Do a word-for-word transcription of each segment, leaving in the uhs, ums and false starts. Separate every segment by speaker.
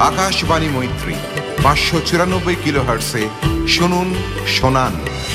Speaker 1: আকাশবাণী মৈত্রী পাঁচশো চুরানব্বই কিলো হার্টসে শুনুন শোনান।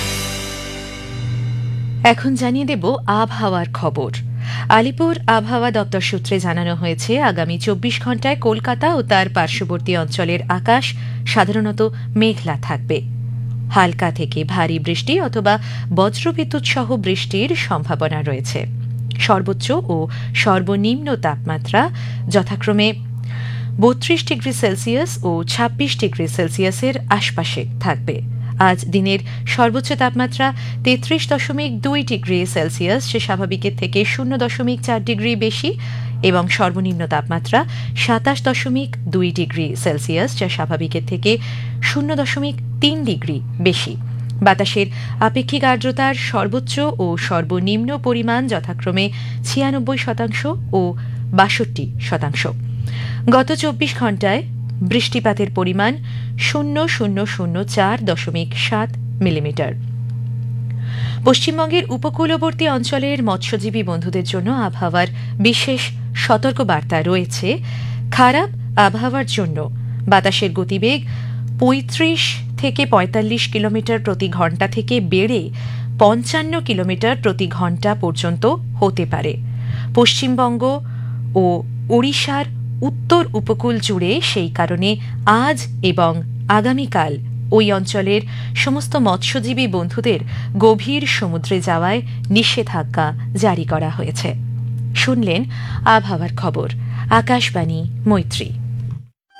Speaker 2: এখন জানিয়ে দেব আবহাওয়ার খবর। আলিপুর আবহাওয়া দপ্তর সূত্রে জানানো হয়েছে, আগামী চব্বিশ ঘন্টায় কলকাতা ও তার পার্শ্ববর্তী অঞ্চলের আকাশ সাধারণত মেঘলা থাকবে। হালকা থেকে ভারী বৃষ্টি অথবা বজ্রবিদ্যুৎ সহ বৃষ্টির সম্ভাবনা রয়েছে। সর্বোচ্চ ও সর্বনিম্ন তাপমাত্রা যথাক্রমে বত্রিশ ডিগ্রি সেলসিয়াস ও ছাব্বিশ ডিগ্রি সেলসিয়াসের আশপাশে থাকবে। আজ দিনের সর্বোচ্চ তাপমাত্রা তেত্রিশ দশমিক দুই ডিগ্রি সেলসিয়াস, যে স্বাভাবিকের থেকে শূন্য দশমিক চার ডিগ্রি বেশি, এবং সর্বনিম্ন তাপমাত্রা সাতাশ দশমিক দুই ডিগ্রি সেলসিয়াস, যা স্বাভাবিকের থেকে শূন্য দশমিক তিন ডিগ্রি বেশি। বাতাসের আপেক্ষিক আর্দ্রতার সর্বোচ্চ ও সর্বনিম্ন পরিমাণ যথাক্রমে ছিয়ানব্বই শতাংশ ও বাষট্টি শতাংশ। গত চব্বিশ ঘন্টায় বৃষ্টিপাতের পরিমাণ শূন্য শূন্য শূন্য চার দশমিক সাত মিলিমিটার। পশ্চিমবঙ্গের উপকূলবর্তী অঞ্চলের মৎস্যজীবী বন্ধুদের জন্য আবহাওয়ার বিশেষ সতর্কবার্তা রয়েছে। খারাপ আবহাওয়ার জন্য বাতাসের গতিবেগ পঁয়ত্রিশ থেকে পঁয়তাল্লিশ কিলোমিটার প্রতি ঘণ্টা থেকে বেড়ে পঞ্চান্ন কিলোমিটার প্রতি ঘণ্টা পর্যন্ত হতে পারে। পশ্চিমবঙ্গ ও ওড়িশার উত্তর উপকূল জুড়ে সেই কারণে আজ এবং আগামীকাল ওই অঞ্চলের সমস্ত মৎস্যজীবী বন্ধুদের গভীর সমুদ্রে যাওয়ায় নিষেধাজ্ঞা জারি করা হয়েছে। শুনলেন আবহাওয়ার খবর, আকাশবাণী মৈত্রী।